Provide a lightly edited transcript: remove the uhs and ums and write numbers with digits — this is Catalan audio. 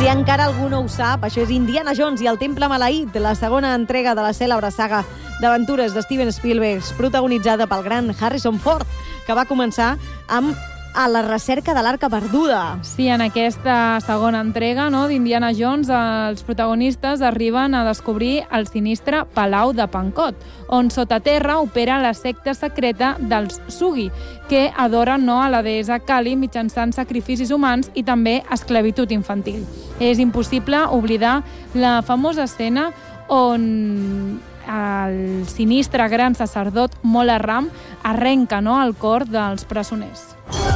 Si encara algú no ho sap, això és Indiana Jones i el Temple Maleït, la segona entrega de la cèlebre saga d'aventures de Steven Spielberg, protagonitzada pel gran Harrison Ford, que va començar amb A la recerca de l'Arca Perduda. Sí, en aquesta segona entrega, no, d'Indiana Jones, els protagonistes arriben a descobrir el sinistre Palau de Pancot, on sota terra opera la secta secreta dels Sugi, que adoren, no, a la deessa Kali mitjançant sacrificis humans i també esclavitud infantil. És impossible oblidar la famosa escena on el sinistre gran sacerdot Mola Ram arrenca, no, el cor dels presoners.